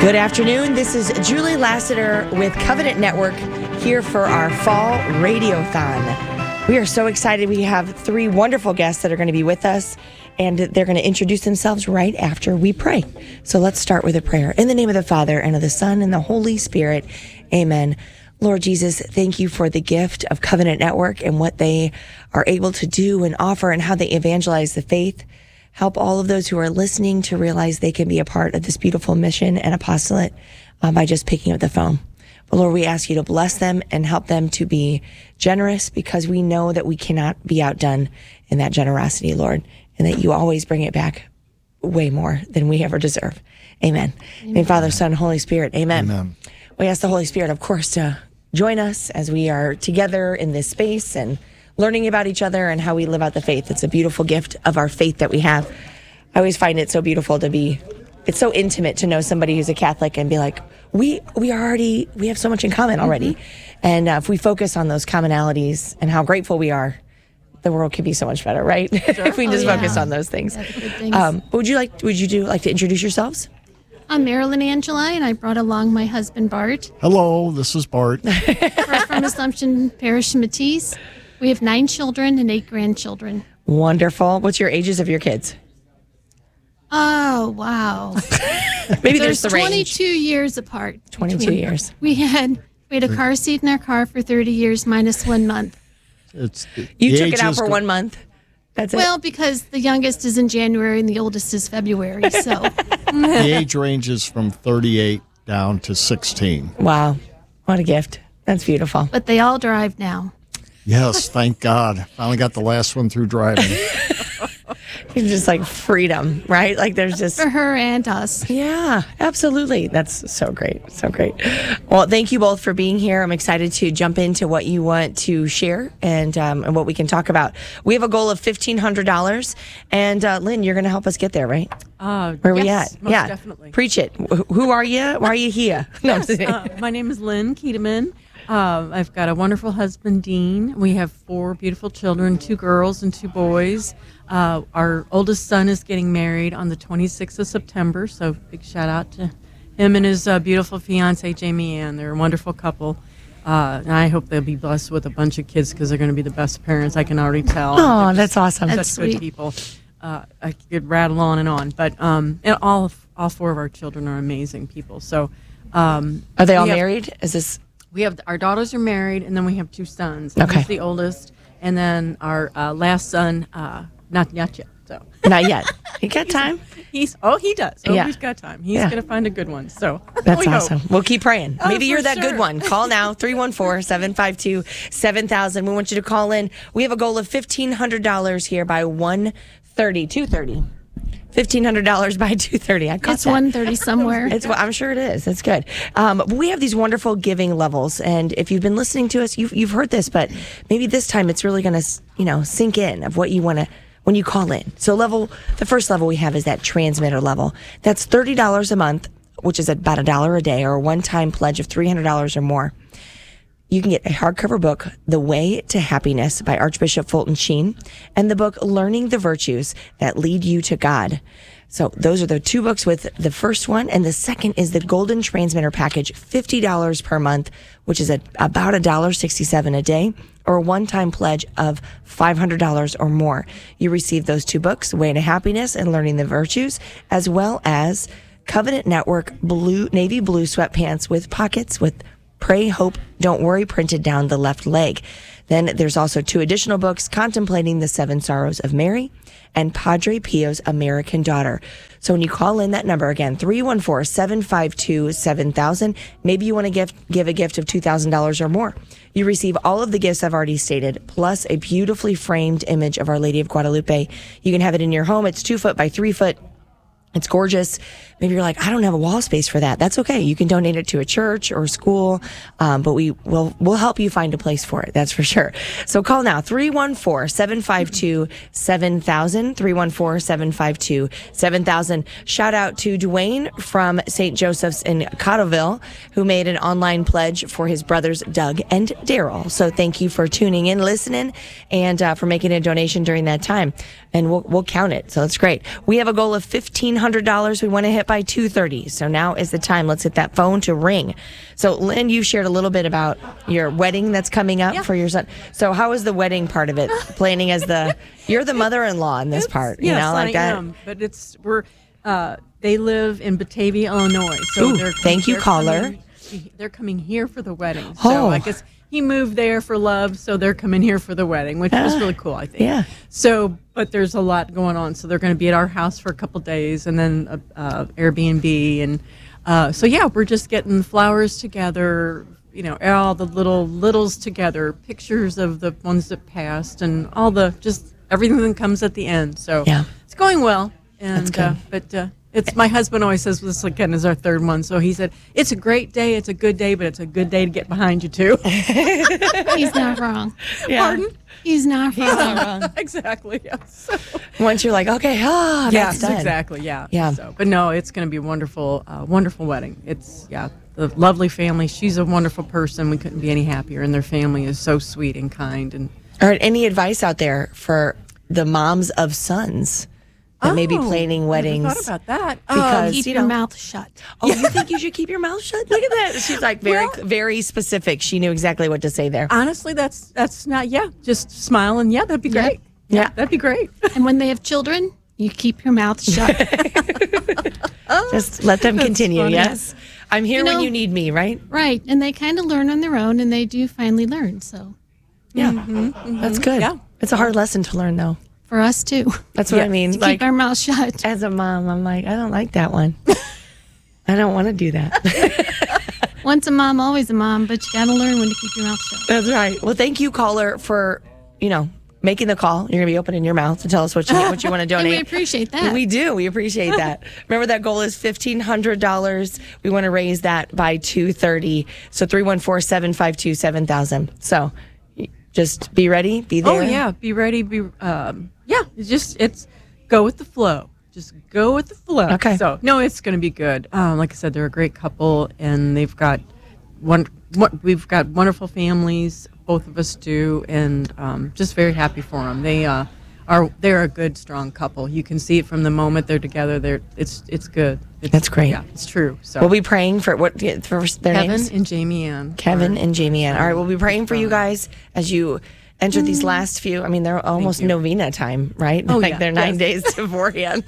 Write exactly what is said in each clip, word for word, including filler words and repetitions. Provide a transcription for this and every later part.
Good afternoon. This is Julie Lassiter with Covenant Network here for our fall radiothon. We are so excited. We have three wonderful guests that are going to be with us, and they're going to introduce themselves right after we pray. So let's start with a prayer. In the name of the Father, and of the Son, and the Holy Spirit. Amen. Lord Jesus, thank you for the gift of Covenant Network and what they are able to do and offer and how they evangelize the faith. Help all of those who are listening to realize they can be a part of this beautiful mission and apostolate uh, by just picking up the phone. But Lord, we ask you to bless them and help them to be generous, because we know that we cannot be outdone in that generosity, Lord, and that you always bring it back way more than we ever deserve. Amen. Amen. And Father, Son, Holy Spirit. Amen. Amen. We ask the Holy Spirit, of course, to join us as we are together in this space and learning about each other and how we live out the faith. It's a beautiful gift of our faith that we have. I always find it so beautiful to be, it's so intimate to know somebody who's a Catholic and be like, we we are already, we have so much in common already. Mm-hmm. And uh, if we focus on those commonalities and how grateful we are, the world could be so much better, right? Sure. If we just oh, yeah. focus on those things. things. Um, would you like, would you do like to introduce yourselves? I'm Marilyn Angeli, and I brought along my husband, Bart. Hello, this is Bart. We're from Assumption Parish, Matisse. We have nine children and eight grandchildren. Wonderful. What's your ages of your kids? Oh, wow. Maybe there's, there's the range. twenty-two years apart. twenty-two between. Years. We had we had a car seat in our car for thirty years minus one month. It's You took it out for go- one month? That's it? Well, because the youngest is in January and the oldest is February, so. The age ranges from thirty-eight down to sixteen. Wow. What a gift. That's beautiful. But they all drive now. Yes, thank God. Finally got the last one through driving. It's just like freedom, right? Like there's just... For her and us. Yeah, absolutely. That's so great. So great. Well, thank you both for being here. I'm excited to jump into what you want to share and um, and what we can talk about. We have a goal of fifteen hundred dollars. And uh, Lynn, you're going to help us get there, right? Uh, Where are yes, we at? Most yeah, definitely. Preach it. Who are you? Why are you here? No, yes, uh, my name is Lynn Keteman. Uh, I've got a wonderful husband, Dean. We have four beautiful children, two girls and two boys. Uh, our oldest son is getting married on the twenty-sixth of September, so big shout out to him and his uh, beautiful fiancee, Jamie Ann. They're a wonderful couple. Uh, and I hope they'll be blessed with a bunch of kids, because they're going to be the best parents, I can already tell. Oh, that's awesome. That's such sweet. Good people. Uh, I could rattle on and on. But um, and all all four of our children are amazing people. So um, Are they all have, married? Is this... We have our daughters are married, and then we have two sons. Okay. He's the oldest, and then our uh, last son, uh, not yet yet. So Not yet. You got time? he's oh he does. Oh, Yeah. he's got time. He's Yeah. gonna find a good one. So That's we hope. awesome. We'll keep praying. Oh, Maybe for you're that sure. good one. Call now, three one four, seven five two, seven thousand. We want you to call in. We have a goal of fifteen hundred dollars here by one thirty, two thirty. fifteen hundred dollars by two thirty. I caught It's that. one thirty somewhere. It's, I'm sure it is. It's good. Um, but we have these wonderful giving levels, and if you've been listening to us, you've you've heard this, but maybe this time it's really going to, you know, sink in of what you want to when you call in. So level, the first level we have is that transmitter level. That's thirty dollars a month, which is about a dollar a day, or a one-time pledge of three hundred dollars or more. You can get a hardcover book, The Way to Happiness by Archbishop Fulton Sheen, and the book Learning the Virtues That Lead You to God. So those are the two books with the first one, and the second is the Golden Transmitter Package, fifty dollars per month, which is a, about one dollar sixty-seven a day, or a one-time pledge of five hundred dollars or more. You receive those two books, Way to Happiness and Learning the Virtues, as well as Covenant Network blue navy blue sweatpants with pockets with Pray, Hope, Don't Worry printed down the left leg. Then there's also two additional books, Contemplating the Seven Sorrows of Mary and Padre Pio's American Daughter. So when you call in that number again, three one four, seven five two, seven thousand, maybe you want to give, give a gift of two thousand dollars or more. You receive all of the gifts I've already stated, plus a beautifully framed image of Our Lady of Guadalupe. You can have it in your home. It's two foot by three foot. It's gorgeous. Maybe you're like, I don't have a wall space for that. That's okay. You can donate it to a church or a school, um, but we will we'll help you find a place for it. That's for sure. So call now, three one four, seven five two, seven thousand, three one four, seven five two, seven thousand. Shout out to Dwayne from Saint Joseph's in Cottleville, who made an online pledge for his brothers, Doug and Daryl. So thank you for tuning in, listening, and uh, for making a donation during that time. And we'll, we'll count it. So it's great. We have a goal of fifteen hundred hundred dollars we want to hit by two thirty. So now is the time. Let's hit that phone to ring. So, Lynn, you shared a little bit about your wedding that's coming up Yeah. for your son. So how is the wedding part of it? Planning as the, you're the mother-in-law in this part, you yes, know, like I that. am, but it's we're uh, they live in Batavia, Illinois. So Ooh, they're thank you, they're caller. coming- They're coming here for the wedding. Oh. So I guess he moved there for love, so they're coming here for the wedding, which was really cool, I think. Yeah. So, but there's a lot going on. So they're going to be at our house for a couple days, and then uh, uh, Airbnb, and uh, so yeah, we're just getting the flowers together. You know, all the little littles together, pictures of the ones that passed, and all the just everything that comes at the end. So Yeah. it's going well. And That's uh, but uh, it's my husband always says this again is our third one. So he said it's a great day, it's a good day, but it's a good day to get behind you too. He's not wrong. Pardon? He's not wrong. Exactly. Yeah. So, Once you're like, okay, ah, that's yes, done. exactly. Yeah. Yeah. So, but no, it's going to be a wonderful, uh, wonderful wedding. It's yeah, the lovely family. She's a wonderful person. We couldn't be any happier, and their family is so sweet and kind. And All right, any advice out there for the moms of sons that may be Oh, planning never weddings? thought about that. Because- Keep you your know- mouth shut. Oh, you think you should keep your mouth shut? Look at that. She's like very, Well- very specific. She knew exactly what to say there. Honestly, that's that's not. Yeah, just smile and yeah, that'd be great. Yeah. that'd be great. And when they have children, you keep your mouth shut. Just let them continue. funny. Yes, I'm here You when know- you need me. Right? Right. And they kind of learn on their own, and they do finally learn. So Yeah, that's good. Yeah. It's a hard lesson to learn, though. for us, too, That's what I Yes. mean. to Like keep our mouth shut. as a mom, I'm like, I don't like that one. I don't want to do that. Once a mom, always a mom, but you got to learn when to keep your mouth shut. That's right. Well, thank you, caller, for you know making the call. You're gonna be opening your mouth to tell us what you what you want to And donate. we appreciate that. We do. We appreciate that. Remember that goal is fifteen hundred dollars. We want to raise that by two thirty. So three one four, seven five two, seven thousand. So y- just be ready. Be there. Oh yeah, be ready. Be um, yeah. It's just it's go with the flow. Just go with the flow. Okay. So no, it's going to be good. Um, like I said, they're a great couple, and they've got one. What we've got wonderful families. Both of us do, and um, just very happy for them. They uh, are they're a good, strong couple. You can see it from the moment they're together. They're it's it's good. It's, That's great. Yeah, it's true. So We'll be praying for what for their Kevin names. and Jamie Ann. Kevin are- and Jamie Ann. All right, we'll be praying for you guys as you enter these last few. I mean, they're almost you. novena time, right? Oh, like yeah. they're nine Yes. days beforehand.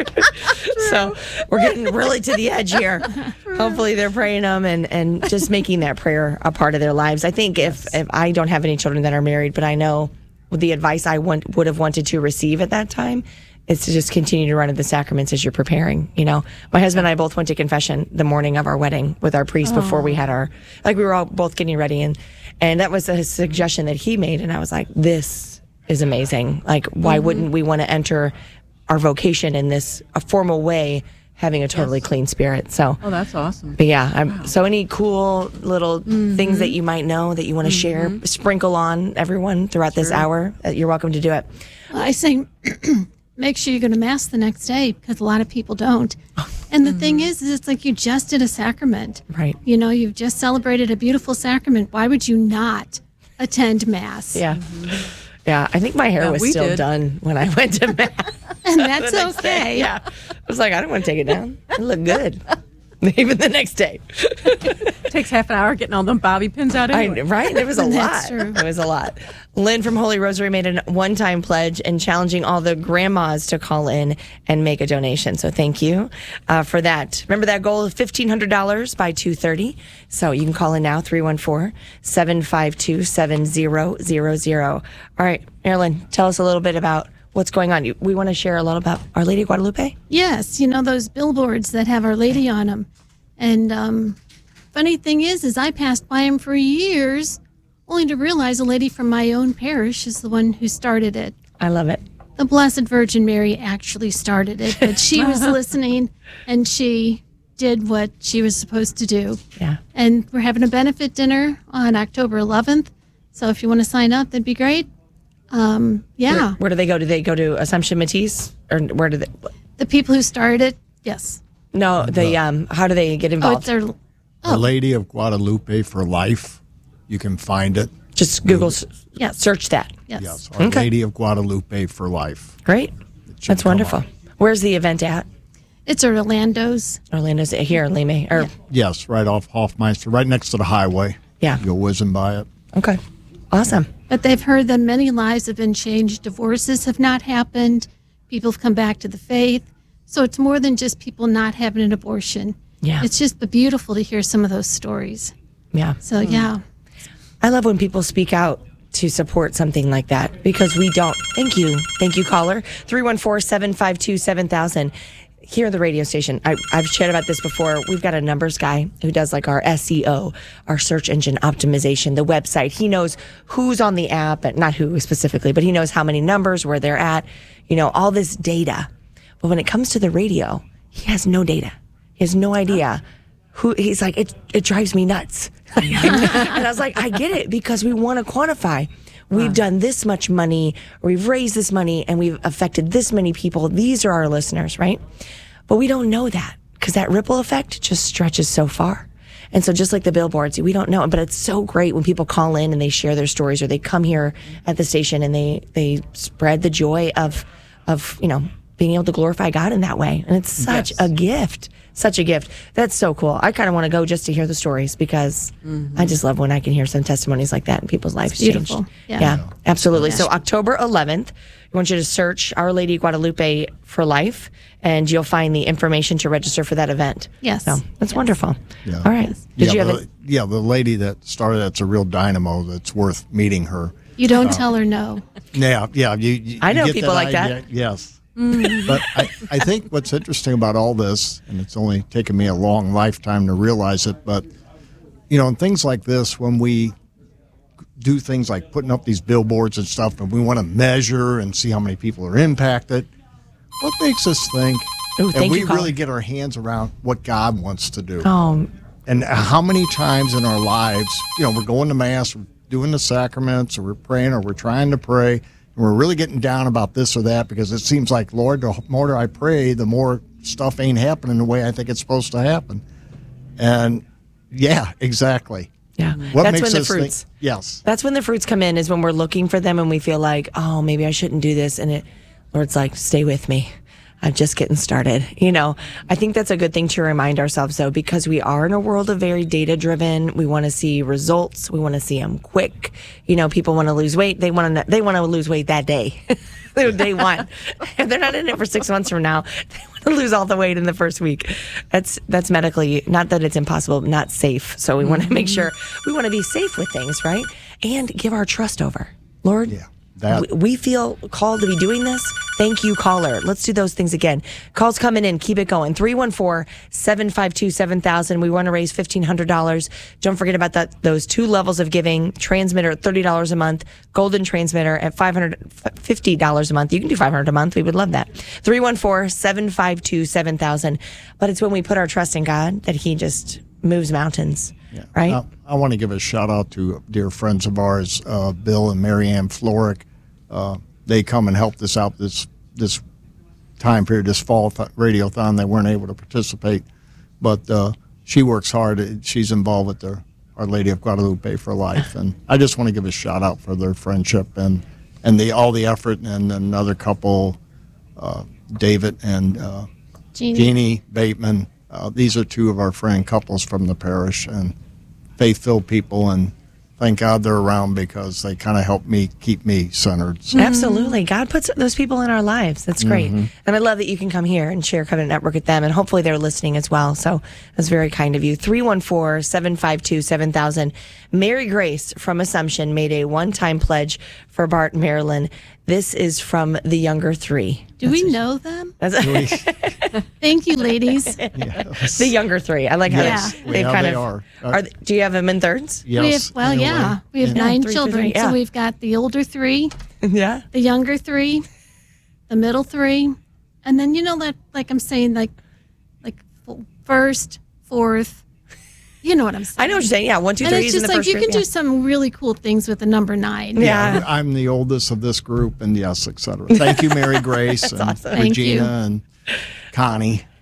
So we're getting really to the edge here. Hopefully, they're praying them and, and just making that prayer a part of their lives. I think if, if I don't have any children that are married, but I know the advice I want, would have wanted to receive at that time is to just continue to run in the sacraments as you're preparing. You know, my husband and I both went to confession the morning of our wedding with our priest before we had our, like we were all both getting ready. And, and that was a suggestion that he made. And I was like, this is amazing. Like, why wouldn't we want to enter our vocation in this a formal way, having a totally Yes. clean spirit? So, Oh, that's awesome. but yeah, I'm, so any cool little things that you might know that you want to share, sprinkle on everyone throughout this hour, uh, you're welcome to do it. Well, I say make sure you go to Mass the next day because a lot of people don't. And the thing is, is, it's like you just did a sacrament. Right. You know, you've just celebrated a beautiful sacrament. Why would you not attend Mass? Yeah. Yeah, I think my hair Yeah, was we still did. done when I went to Mass. And that's the next day. okay. Yeah. I was like, I don't want to take it down. It looked good. Even the next day. Takes half an hour getting all them bobby pins out. I, Anyway. right? It was a lot. That's true. It was a lot. Lynn from Holy Rosary made a one-time pledge and challenging all the grandmas to call in and make a donation. So thank you uh, for that. Remember that goal of fifteen hundred dollars by two thirty. So you can call in now, three one four, seven five two, seven zero zero zero. All right, Marilyn, tell us a little bit about what's going on. You- We want to share a lot about Our Lady of Guadalupe. Yes, you know those billboards that have Our Lady on them. And um, funny thing is, is I passed by them for years, only to realize a lady from my own parish is the one who started it. I love it. The Blessed Virgin Mary actually started it, but she was listening and she did what she was supposed to do. Yeah. And we're having a benefit dinner on October eleventh. So if you want to sign up, that'd be great. Um, yeah. Where do they go? Do they go to Assumption Matisse? Or where do they? The people who started it, yes. No, the um. How do they get Oh, involved? it's their. Our Lady of Guadalupe for Life. You can find it. Just Google, s- Yes. search that. Yes. Yes, Our Okay. Lady of Guadalupe for Life. Great. should That's come wonderful. up. Where's the event at? It's Orlando's. Orlando's here, Lime. Or Yes, right off Hoffmeister, right next to the highway. Yeah. You go whizzing by it. okay, awesome. But they've heard that many lives have been changed. Divorces have not happened. People have come back to the faith. So it's more than just people not having an abortion. Yeah. It's just beautiful to hear some of those stories. Yeah, So, yeah. I love when people speak out to support something like that because we don't. Thank you, thank you, caller three one four, seven five two, seven thousand. Here at the radio station, I, I've chatted about this before. We've got a numbers guy who does like our S E O, our search engine optimization, the website. He knows who's on the app, and not who specifically, but he knows how many numbers, where they're at, you know, all this data. But when it comes to the radio, he has no data. He has no idea who. He's like, it, it drives me nuts. And I was like, I get it because we want to quantify. We've done this much money, or we've raised this money, and we've affected this many people. These are our listeners, right? But we don't know that because that ripple effect just stretches so far. And so just like the billboards, we don't know. But it's so great when people call in and they share their stories, or they come here at the station and they, they spread the joy of, of, you know, being able to glorify God in that way. And it's such Yes. a gift. Such a gift. That's so cool. I kind of want to go just to hear the stories because I just love when I can hear some testimonies like that in people's lives beautiful. changed. Yeah. Yeah, absolutely. So October eleventh, I want you to search Our Lady of Guadalupe for Life, and you'll find the information to register for that event. Yes. So that's Yes. wonderful. Yeah. All right. Did yeah, you have the, a, yeah, the lady that started that's a real dynamo that's worth meeting her. You don't tell her no. Yeah, yeah. You, you, I know you get people like that. idea. Yes. But I, I think what's interesting about all this, and it's only taken me a long lifetime to realize it, but, you know, in things like this, when we do things like putting up these billboards and stuff, and we want to measure and see how many people are impacted, what makes us think, Ooh, and thank we you, Colin. really get our hands around what God wants to do. oh, And how many times in our lives, you know, we're going to Mass, we're doing the sacraments, or we're praying, or we're trying to pray, and we're really getting down about this or that because it seems like, Lord, the more I pray, the more stuff ain't happening the way I think it's supposed to happen. And, yeah, exactly. yeah. What That's makes when the us fruits. think, yes. That's when the fruits come in, is when we're looking for them and we feel like, oh, maybe I shouldn't do this. And it, Lord's like, stay with me. I'm just getting started. You know, I think that's a good thing to remind ourselves, though, because we are in a world of very data driven. We want to see results. We want to see them quick. You know, people want to lose weight. They want to, they want to lose weight that day. Day one. If they're not in it for six months from now, they want to lose all the weight in the first week. That's, that's medically, not that it's impossible, not safe. So we want to make sure we want to be safe with things, right? And give our trust over. Lord, Yeah, that. we, we feel called to be doing this. Thank you, caller. Let's do those things again. Calls coming in. Keep it going. three one four, seven five two, seven thousand. We want to raise fifteen hundred dollars. Don't forget about that. Those two levels of giving. Transmitter at thirty dollars a month. Golden transmitter at five hundred fifty dollars a month. You can do five hundred dollars a month. We would love that. three one four, seven five two, seven thousand. But it's when we put our trust in God that he just moves mountains. Yeah. Right? I, I want to give a shout out to dear friends of ours, uh, Bill and Mary Ann Florick. Uh, they come and helped us out this this time period, this fall th- radiothon. They weren't able to participate, but uh, she works hard. She's involved with the Our Lady of Guadalupe for Life, and I just want to give a shout out for their friendship and and the all the effort. And another couple, uh, David and uh, Jeannie. Jeannie Bateman. Uh, these are two of our friend couples from the parish, and faith-filled people, and thank God they're around because they kind of help me keep me centered. So, Absolutely. God puts those people in our lives. That's great. And I love that you can come here and share Covenant Network with them, and hopefully they're listening as well. So that's very kind of you. three one four, seven five two, seven thousand. Mary Grace from Assumption made a one-time pledge for Bart, Maryland. This is from the younger three. Do we know them? That's Thank you, ladies. yes. the younger three. I like how Yes. they, Yeah, they've kind they of are. are. they- Do you have them in thirds? Yes. We have, well, in a yeah. way. We have Yeah. nine Three, children. three, yeah. So we've got the older three, Yeah. the younger three, the middle three, and then, you know, that, like I'm saying, like, like f- first, fourth. You know what I'm saying? I know what you're saying. Yeah, one, two, And three it's is in just the like first you group, can yeah. do some really cool things with the number nine. Yeah. Yeah, I'm the oldest of this group, and yes, et cetera. Thank you, Mary Grace and awesome. Thank Regina you. and Connie.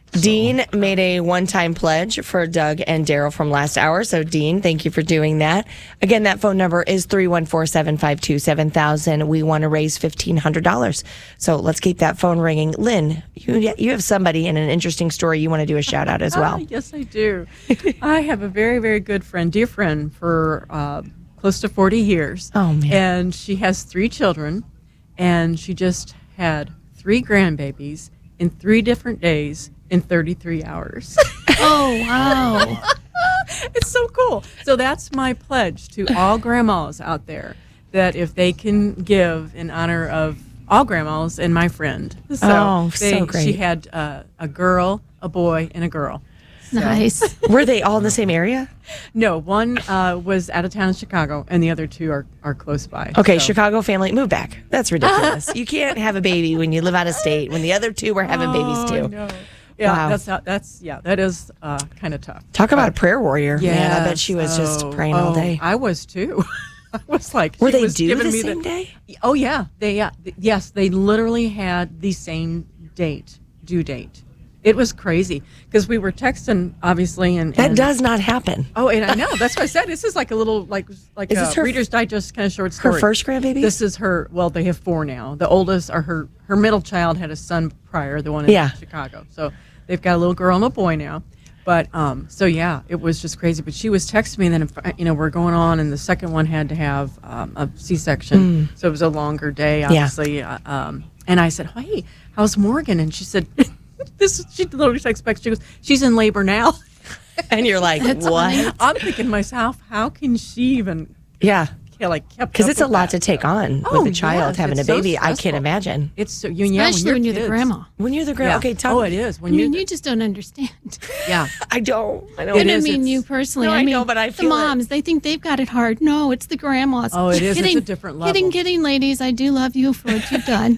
Dean made a one-time pledge for Doug and Daryl from last hour. So, Dean, thank you for doing that. Again, that phone number is three one four, seven five two, seven thousand. We want to raise fifteen hundred dollars. So let's keep that phone ringing. Lynn, you, you have somebody in an interesting story you want to do a shout-out as well. Ah, yes, I do. I have a very, very good friend, dear friend, for uh, close to forty years. Oh, man. And she has three children, and she just had three grandbabies in three different days in thirty-three hours. Oh, wow. It's so cool. So that's my pledge to all grandmas out there, that if they can give in honor of all grandmas and my friend. So, Oh, they, so great. She had uh, a girl, a boy, and a girl. Nice. Were they all in the same area? No, one uh, was out of town in Chicago, and the other two are, are close by. Okay, So- Chicago family, move back. That's ridiculous. You can't have a baby when you live out of state, when the other two were having babies Oh, too. I know. Yeah, Wow. that's how, that's yeah, that is uh, kind of tough. Talk about a prayer warrior. Yeah, Man, I bet she was just praying all day. I was too. I was like, Were she they was due giving the me same day? Oh yeah, they yeah, th- yes, they literally had the same date, due date. It was crazy because we were texting, obviously, and, That and does not happen. Oh, and I know that's what I said. This is like a little like like Is a this her- Reader's Digest kind of short Her story. first grandbaby? This is her. Well, they have four now. The oldest are her. Her middle child had a son prior, the one in Yeah. Chicago. So they've got a little girl and a boy now. But um, so yeah, it was just crazy. But she was texting me, and then you know we're going on, and the second one had to have um, a C-section, so it was a longer day, obviously. Uh, um, and I said, "Hey, how's Morgan?" And she said, "This." She literally texted back. She goes, "She's in labor now." And you're like, what? I'm thinking to myself, how can she even Yeah. yeah, like kept Because up it's a with lot that? to take on Oh, with a child yes, having a it's so baby. I stressful. can't imagine. It's so you yeah, Especially when you're the kids. grandma. When you're the grandma, Yeah. okay, tell Oh, me. it is when I you. mean, you just don't understand. yeah. I don't. I know I it don't is. mean It's- you personally. No, I I mean know, but I the feel it. moms. They think they've got it hard. No, it's the grandmas. Oh, it is. It's a Kidding, different level. Kidding, kidding, ladies. I do love you for what you've done.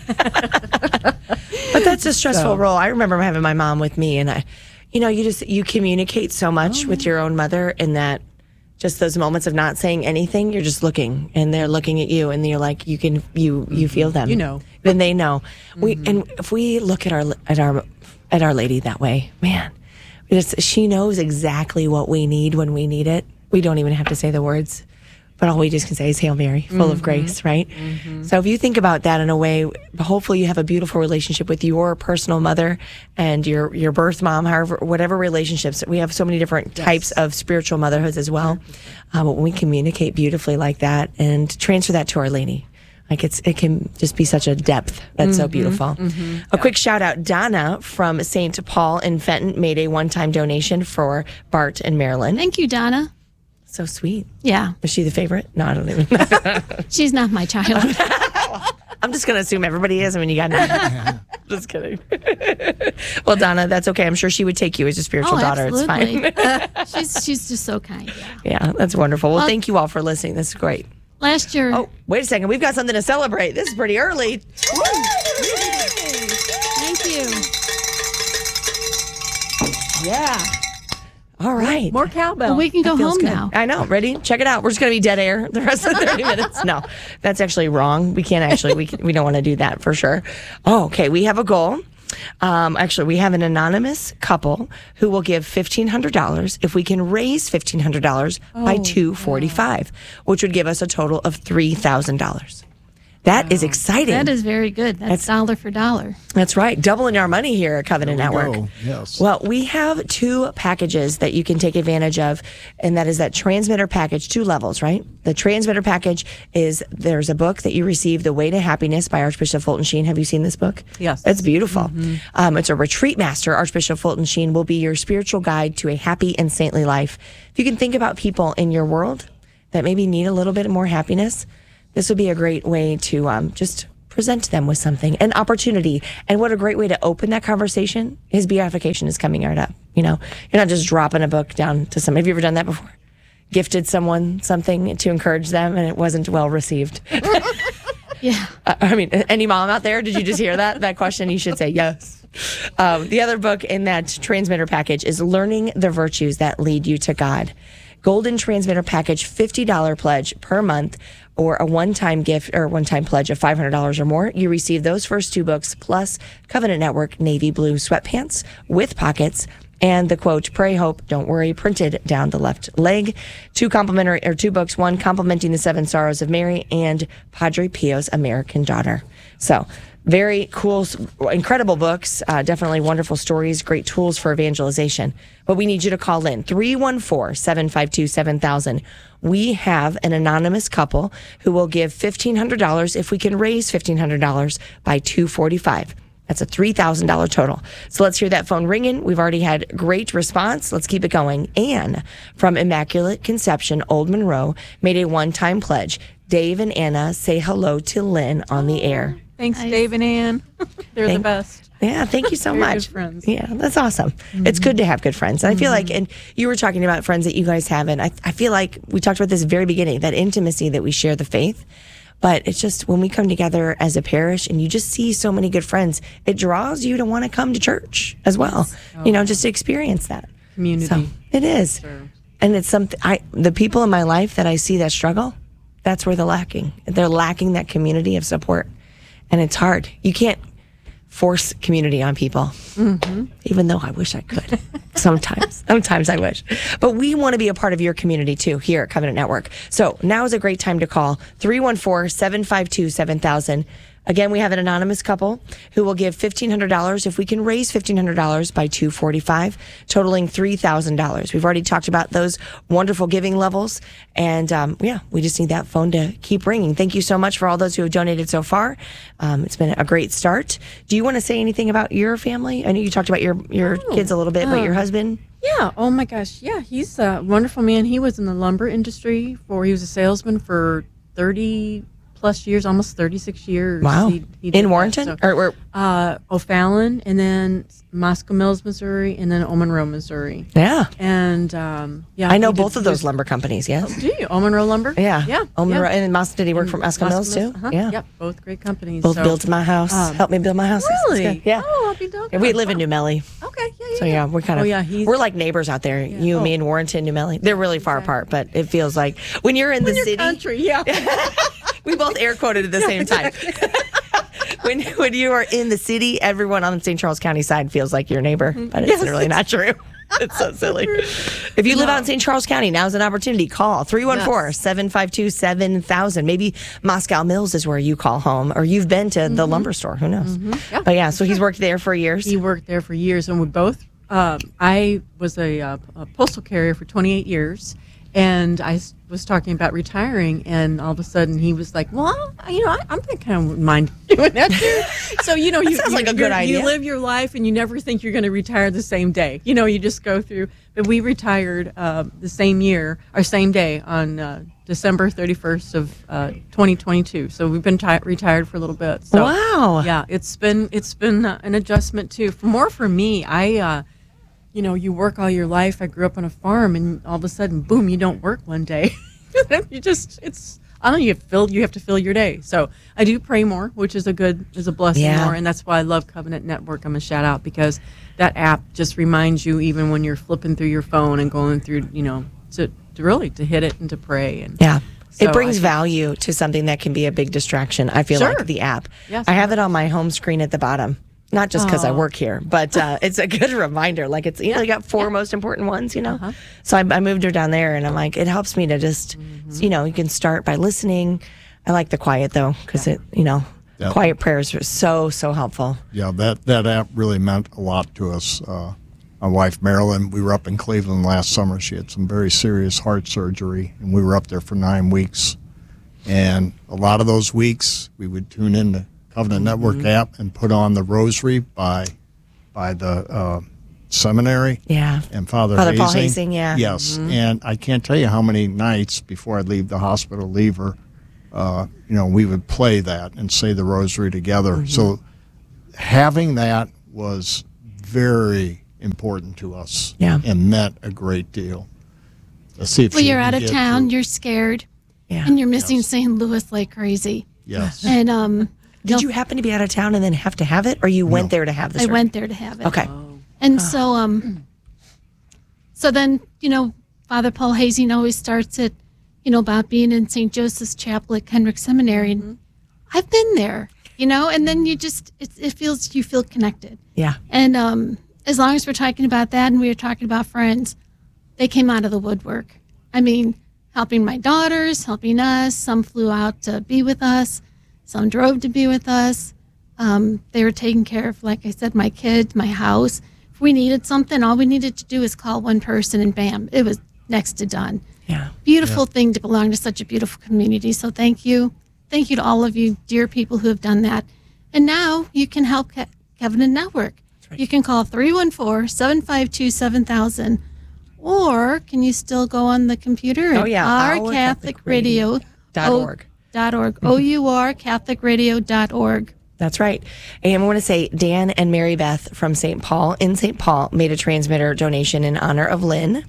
But that's a stressful So- role. I remember having my mom with me, and I, you know, you just you communicate so much with your own mother, in that just those moments of not saying anything, you're just looking, and they're looking at you, and you're like, you can you you feel them, You know. then they know. We and if we look at our at our at Our Lady that way, man, it's, she knows exactly what we need when we need it. We don't even have to say the words. But all we just can say is Hail Mary, full of grace, right? So if you think about that in a way, hopefully you have a beautiful relationship with your personal mother and your, your birth mom, however, whatever relationships. We have so many different types of spiritual motherhoods as well. Uh, but when we communicate beautifully like that and transfer that to Our Lady, like it's it can just be such a depth that's so beautiful. A quick shout out, Donna from Saint Paul in Fenton made a one-time donation for Bart and Marilyn. Thank you, Donna. So sweet. Yeah, Was she the favorite? No, I don't even know. she's not my child. I'm just going to assume everybody is. I mean, you got to. Just kidding. Well, Donna, that's okay. I'm sure she would take you as a spiritual Oh, daughter. It's absolutely. fine. she's she's just so kind. Yeah. Yeah, that's wonderful. Well, Well- thank you all for listening. This is great. Last year, Oh, wait a second. We've got something to celebrate. This is pretty early. thank you. Yeah. All right. More cowbell. Well, we can go Feels home good. now. I know. Ready? Check it out. We're just going to be dead air the rest of the thirty minutes. No, that's actually wrong. We can't actually, we, we don't want to do that for sure. Oh, okay. We have a goal. Um, actually, we have an anonymous couple who will give fifteen hundred dollars if we can raise fifteen hundred dollars by two forty-five, which would give us a total of three thousand dollars. That is exciting. That is very good. That's, dollar for dollar. That's right. Doubling our money here at Covenant There we Network. go. Yes. Well, we have two packages that you can take advantage of, and that is that transmitter package, two levels, right? The transmitter package is there's a book that you receive, The Way to Happiness by Archbishop Fulton Sheen. Have you seen this book? Yes. It's beautiful. Um, it's a retreat master. Archbishop Fulton Sheen will be your spiritual guide to a happy and saintly life. If you can think about people in your world that maybe need a little bit more happiness, this would be a great way to um, just present them with something, an opportunity. And what a great way to open that conversation. His beatification is coming right up. You know, you're not just dropping a book down to some. Have you ever done that before? Gifted someone something to encourage them and it wasn't well received. Yeah. Uh, I mean, any mom out there, did you just hear that? That question? You should say yes. Um, the other book in that transmitter package is Learning the Virtues That Lead You to God. Golden Transmitter Package, fifty dollars pledge per month, or a one-time gift or one-time pledge of five hundred dollars or more. You receive those first two books plus Covenant Network navy blue sweatpants with pockets and the quote, "Pray, hope, don't worry," printed down the left leg. Two complimentary or two books, one complimenting the Seven Sorrows of Mary and Padre Pio's American Daughter. So very cool, incredible books, uh, definitely wonderful stories, great tools for evangelization. But we need you to call in three one four, seven five two, seven thousand. We have an anonymous couple who will give fifteen hundred dollars if we can raise fifteen hundred dollars by two forty-five. That's a three thousand dollars total. So let's hear that phone ringing. We've already had great response. Let's keep it going. Anne from Immaculate Conception, Old Monroe, made a one-time pledge. Dave and Anna say hello to Lynn on the air. Thanks, Dave and Ann. They're Thank, the best. Yeah, thank you so Very much. good friends. Yeah, that's awesome. Mm-hmm. It's good to have good friends. And I feel like, and you were talking about friends that you guys have, and I, I feel like we talked about this at the very beginning, that intimacy that we share the faith. But it's just when we come together as a parish and you just see so many good friends, it draws you to want to come to church as well. Oh, you know, just to experience that. Community. So it is. Sure. And it's something, I, the people in my life that I see that struggle, that's where they're lacking. They're lacking that community of support. And it's hard. You can't force community on people, mm-hmm. even though I wish I could. Sometimes. Sometimes I wish. But we want to be a part of your community, too, here at Covenant Network. So now is a great time to call three one four, seven five two, seven thousand. Again, we have an anonymous couple who will give fifteen hundred dollars if we can raise fifteen hundred dollars by two forty-five, totaling three thousand dollars. We've already talked about those wonderful giving levels. And um, yeah, we just need that phone to keep ringing. Thank you so much for all those who have donated so far. Um, it's been a great start. Do you want to say anything about your family? I know you talked about your, your oh, kids a little bit, uh, but your husband? Yeah. Oh, my gosh. Yeah, he's a wonderful man. He was in the lumber industry for, he was a salesman for thirty plus years, almost thirty-six years. Wow. He, he in Warrenton? So, or, or uh, O'Fallon, and then Moscow Mills, Missouri, and then Old Monroe, Missouri. Yeah. And um, yeah, I know he both did, of those was, lumber companies, yes. Do you? Old Monroe Lumber? Yeah. Yeah. Old Monroe, yeah. and in Moscow, did he work for Moscow Mills, too? Uh-huh. Yeah. Yep, both great companies. Both so, built my house. um, Helped me build my house. That's Really? good. Yeah. Oh, I'll be doggone. Yeah, we live in New Melly. Okay, yeah, yeah. So yeah, we're kind of oh, yeah, he's, we're like neighbors out there. Yeah. You, Oh. me, and Warrenton, New Melly. They're really far apart, but it feels like when you're in when the you're city. country, yeah. We both air quoted at the same time. when when you are in the city, everyone on the Saint Charles County side feels like your neighbor, but it's Yes, really not true. It's so silly. If you live out in Saint Charles County, now's an opportunity. Call three one four, seven five two, seven thousand. Maybe Moscow Mills is where you call home, or you've been to the lumber store. Who knows? Mm-hmm. Yeah. But yeah, so he's worked there for years. He worked there for years, and we both. Um, I was a, uh, a postal carrier for twenty-eight years, and I s- was talking about retiring, and all of a sudden he was like, "Well, you know, I, I'm thinking I wouldn't mind doing that too." So you know, you sounds you, like a good you're- idea. You live your life, and you never think you're going to retire the same day. You know, you just go through. But we retired uh, the same year, or same day, on uh, December thirty-first of uh, twenty twenty-two. So we've been ti retired for a little bit. So, Wow. Yeah, it's been it's been uh, an adjustment too. For more for me, I. Uh, You know, you work all your life. I grew up on a farm, and all of a sudden, boom, you don't work one day. you just, it's, I don't know, you have, fill, you have to fill your day. So I do pray more, which is a good, is a blessing Yeah. more. And that's why I love Covenant Network. I'm a shout out because that app just reminds you, even when you're flipping through your phone and going through, you know, to, to really, to hit it and to pray. And Yeah. so It brings I- value to something that can be a big distraction. I feel Sure. like the app. Yes. I have it on my home screen at the bottom. Not just because I Oh. work here, but uh, it's a good reminder. Like it's, you know, you got four most important ones, you know? Uh-huh. So I, I moved her down there and I'm like, it helps me to just, Mm-hmm. you know, you can start by listening. I like the quiet though, because it, you know, Yeah. quiet prayers are so, so helpful. Yeah, that, that app really meant a lot to us. Uh, my wife, Marilyn, we were up in Cleveland last summer. She had some very serious heart surgery, and we were up there for nine weeks. And a lot of those weeks, we would tune in to Covenant Network Mm-hmm. app and put on the Rosary by by the uh, seminary Yeah. and Father, Father Hazing. Paul Hazing, yeah. Yes, and I can't tell you how many nights before I'd leave the hospital, leave her, uh, you know, we would play that and say the Rosary together. Mm-hmm. So having that was very important to us, Yeah. and meant a great deal. Let's see if Well, she you're can out of get town, through. you're scared, Yeah. and you're missing Saint Louis like crazy. Yes. And um, Did you happen to be out of town and then have to have it, or you went there to have the I surgery? went there to have it. Okay. And so, um, so then, you know, Father Paul Hazing always starts it, you know, about being in Saint Joseph's Chapel at Kendrick Seminary. And I've been there, you know, and then you just, it, it feels, you feel connected. Yeah. And um, as long as we're talking about that and we were talking about friends, they came out of the woodwork. I mean, helping my daughters, helping us. Some flew out to be with us. Some drove to be with us. Um, they were taking care of, like I said, my kids, my house. If we needed something, all we needed to do is call one person and bam, it was next to done. Yeah. Beautiful thing to belong to such a beautiful community. So thank you. Thank you to all of you, dear people who have done that. And now you can help Ke- Covenant Network. right. You can call three one four, seven five two, seven thousand. Or can you still go on the computer at Oh, yeah, our Catholic Radio dot org. Dot org. O U R Catholic Radio dot org. That's right. And I want to say Dan and Mary Beth from Saint Paul in Saint Paul made a transmitter donation in honor of Lynn.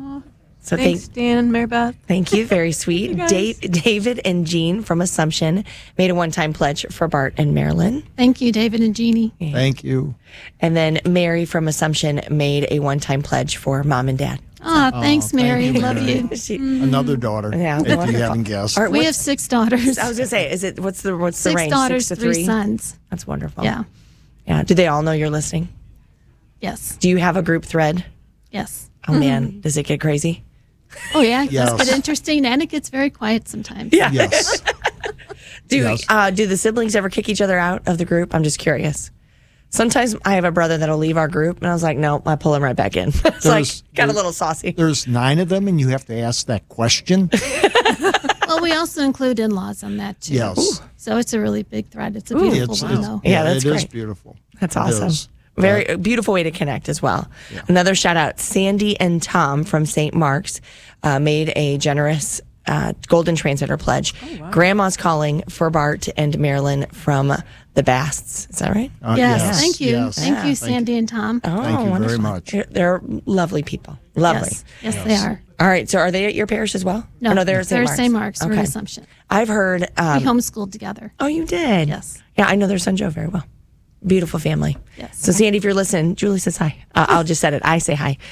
So Thanks, thank, Dan and Mary Beth. thank you. Very sweet. guys. Dave, David and Jean from Assumption made a one-time pledge for Bart and Marilyn. Thank you, David and Jeannie. Thank you. And then Mary from Assumption made a one-time pledge for Mom and Dad. Oh, thanks, thank Mary. you, Love Mary. you. She, Another daughter, Yeah, if you wonderful. haven't guessed. All right, We what's- have six daughters. I was gonna say, is it what's the what's the Six range? daughters, Six to three three sons. That's wonderful. Yeah. Yeah. Do they all know you're listening? Yes. Do you have a group thread? Yes. Oh man, does it get crazy? Oh, yeah. It Yes. does get interesting, and it gets very quiet sometimes. Yeah. Yes. Do Yes. uh, do the siblings ever kick each other out of the group? I'm just curious. Sometimes I have a brother that'll leave our group, and I was like, no, I pull him right back in. It's like There's- got a there- little saucy. There's nine of them, and you have to ask that question. Well, we also include in-laws on that, too. Yes. So it's a really big thread. It's a beautiful It's, one, it's, though. Yeah, that's it is great. beautiful. That's It awesome. is. Very a beautiful way to connect as well. Another shout out, Sandy and Tom from Saint Mark's uh, made a generous uh, golden transmitter pledge. Grandma's calling for Bart and Marilyn from the Basts. Is that right? Uh, Yes, thank you. yes. Thank you, Yeah. Sandy and Tom. Oh, Thank you very wonderful. much. They're, they're lovely people. Lovely. Yes, yes, they are. All right. So are they at your parish as well? No, Oh, no, they're at Saint they're Mark's. Saint Mark's. We're in Okay. Assumption. I've heard. We Um, homeschooled together. oh, you did? Yes. Yeah, I know their son Joe very well. Beautiful family. Yes. So, Sandy, if you're listening, Julie says hi. Uh, I'll just set it. I say hi.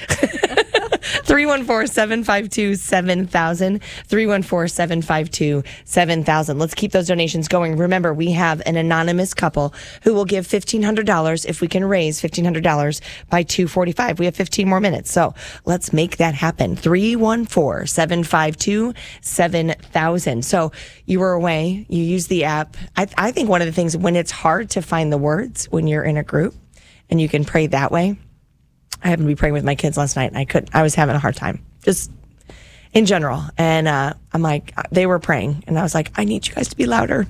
three one four, seven five two, seven thousand. three one four, seven five two, seven thousand. Let's keep those donations going. Remember, we have an anonymous couple who will give fifteen hundred dollars if we can raise fifteen hundred dollars by two forty-five. We have fifteen more minutes. So let's make that happen. three one four, seven five two, seven thousand. So you were away. You used the app. I, I think one of the things when it's hard to find the words when you're in a group and you can pray that way. I happened to be praying with my kids last night, and I could I was having a hard time, just in general. And uh, I'm like, they were praying, and I was like, I need you guys to be louder.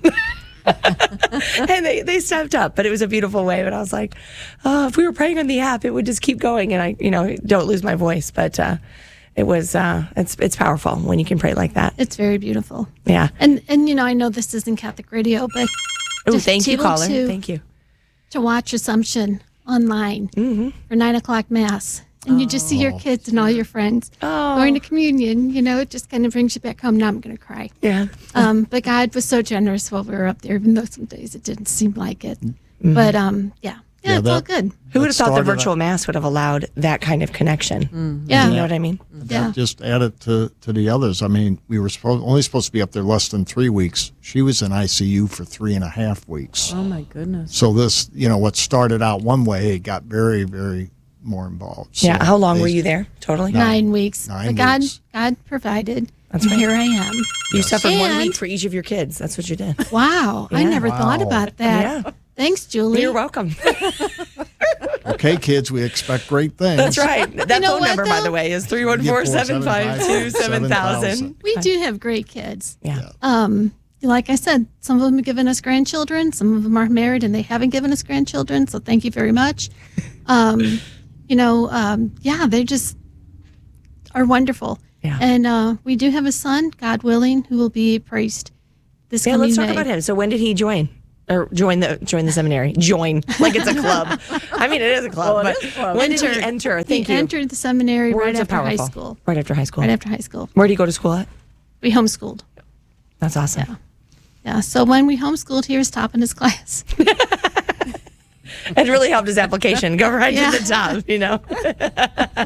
And they, they stepped up, but it was a beautiful way. But I was like, oh, if we were praying on the app, it would just keep going, and I, you know, don't lose my voice. But uh, it was uh, it's it's powerful when you can pray like that. It's very beautiful. Yeah. And and you know, I know this isn't Catholic radio, but Oh, to- thank to you, able caller. to- Thank you. to watch Assumption online Mm-hmm. for nine o'clock mass, and you just see your kids and all your friends Oh. going to communion. You know, it just kind of brings you back home. Now I'm going to cry. Yeah. Um, but God was so generous while we were up there, even though some days it didn't seem like it. Mm-hmm. But um, yeah, yeah, Yeah, it's all that- good. Who would have That thought the started virtual mass would have allowed that kind of connection? Mm. Yeah, You know what I mean? yeah. That just added to, to the others. I mean, we were supposed, only supposed to be up there less than three weeks. She was in I C U for three and a half weeks. Oh my goodness. So this, you know, what started out one way, it got very, very more involved. So Yeah. How long they- were you there? Totally. Nine weeks. Nine but God, weeks. God provided. That's and right. here I am. You suffered one And- week for each of your kids. That's what you did. Wow, I Yeah. never thought Wow. about that. Yeah. Thanks, Julie. You're welcome. Okay, kids, we expect great things. That's right. That know phone what, number, by though? the way, is three one four, seven five two, seven thousand. We do have great kids. Yeah. Um, like I said, some of them have given us grandchildren. Some of them are married and they haven't given us grandchildren. So thank you very much. Um, you know, um, yeah, they just are wonderful. Yeah. And uh, we do have a son, God willing, who will be a priest this Yeah, coming let's talk May. about him. So when did he join? Or join the join the seminary? Join. Like it's a club. I mean, it is a club. Well, it but is a club. when did Enter. he enter? Thank he you. entered the seminary Words right are after high powerful. school. Right after high school. Right after high school. Where did he go to school at? We homeschooled. That's awesome. Yeah. Yeah. So when we homeschooled, he was top in his class. It really helped his application go right Yeah. to the top, you know?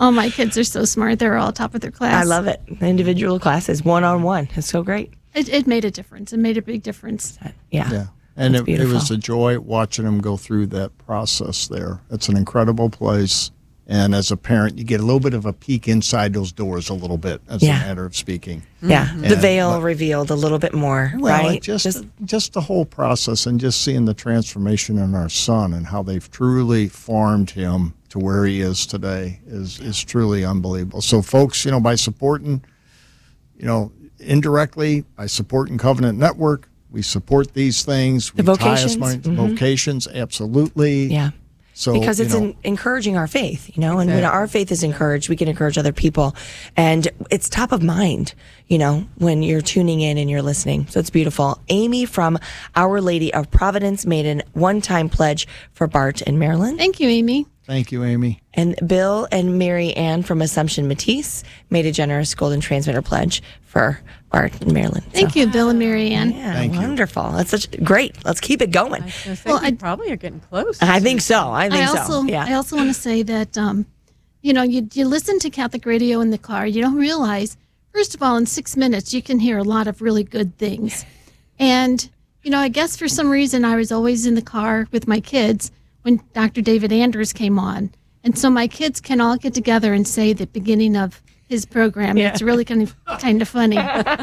Oh, my kids are so smart. They're all top of their class. I love it. Individual classes, one on one. It's so great. It, it made a difference. It made a big difference. Yeah. Yeah. And That's it, it was beautiful. a joy watching them go through that process there. It's an incredible place. And as a parent, you get a little bit of a peek inside those doors a little bit, as Yeah. a matter of speaking. Yeah. The And- veil but- revealed a little bit more, Well, right? just, just the whole process and just seeing the transformation in our son and how they've truly formed him to where he is today is, is truly unbelievable. So, folks, you know, by supporting, you know, indirectly, by supporting Covenant Network, we support these things. The we tie us vocations. money- Mhm. Vocations, absolutely. yeah. So, Because it's you know, in, encouraging our faith, you know, and when Exactly. our faith is encouraged, we can encourage other people. And it's top of mind, you know, when you're tuning in and you're listening. So it's beautiful. Amy from Our Lady of Providence made a one-time pledge for Bart in Maryland. Thank you, Amy. thank you, Amy. And Bill and Mary Ann from Assumption Matisse made a generous golden transmitter pledge for Bart in Maryland. Thank you, Bill and Mary Ann. Yeah, Thank you. wonderful. That's such great. Let's keep it going. I was gonna say, Well, we I- probably are getting close. I think so. I think I also, so. Yeah. I also want to say that, um, you know, you, you listen to Catholic radio in the car, you don't realize, first of all, in six minutes, you can hear a lot of really good things. And, you know, I guess for some reason, I was always in the car with my kids when Doctor David Anders came on. And so my kids can all get together and say the beginning of his program. Yeah. It's really kind of kind of funny.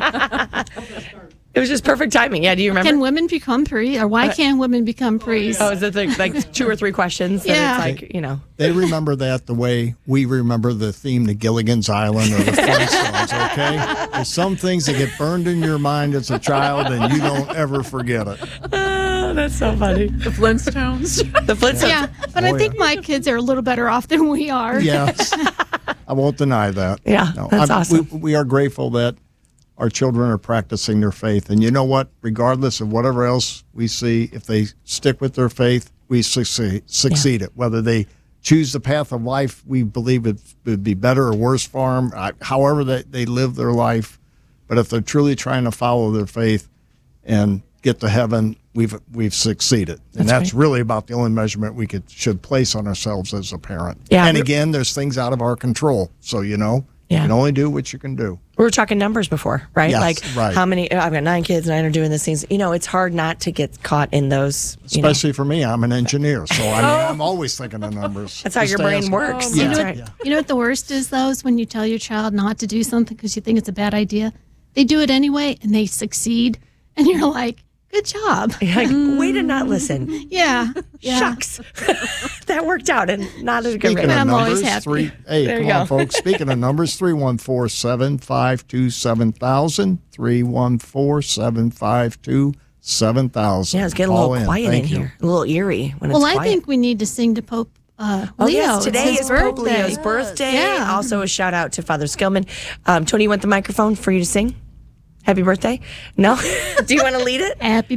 It was just perfect timing. Yeah. Do you remember? Can women become priests, or why can't women become priests? Oh, is it the, like two or three questions? That Yeah. It's like, you know. They remember that the way we remember the theme to Gilligan's Island or the Flintstones, okay? There's some things that get burned in your mind as a child and you don't ever forget it. Oh, that's so funny. The Flintstones. The Flintstones. Yeah, but Oh, I think yeah. my kids are a little better off than we are. Yes. I won't deny that. Yeah, that's awesome. We, we are grateful that our children are practicing their faith. And you know what? Regardless of whatever else we see, if they stick with their faith, we succeed, succeed it. Whether they choose the path of life we believe it would be better or worse for them, uh, however they, they live their life. But if they're truly trying to follow their faith and get to heaven, we've we've succeeded. And That's that's really about the only measurement we could should place on ourselves as a parent. Yeah. And again, there's things out of our control. So, you know, Yeah. you can only do what you can do. We were talking numbers before, right? Yes, like right. how many, I've got nine kids, nine are doing these things. You know, it's hard not to get caught in those. You know. Especially for me, I'm an engineer. So, I mean, I'm always thinking of numbers. That's how Just your brain ask- works. Oh, That's yeah. You know, right. what, you know what the worst is, though, is when you tell your child not to do something because you think it's a bad idea. They do it anyway, and they succeed, and you're like, good job. Like, way to not listen. Yeah. yeah. Shucks. That worked out and not as a good Speaking rate. of I'm always numbers, happy. three, hey, There come you on, go. folks. Speaking of numbers, three one four, seven five two, seven thousand, three one four, seven five two, seven thousand. Yeah, it's getting a Call little quiet in Thank you. here. A little eerie when Well, it's I quiet. think we need to sing to Pope uh, Oh, Leo. yes, It's today his is Pope birthday. Leo's birthday. Yeah. Also, a shout out to Father Skillman. Um, Tony, you want the microphone for you to sing? Happy birthday? No? Do you want to lead it? Happy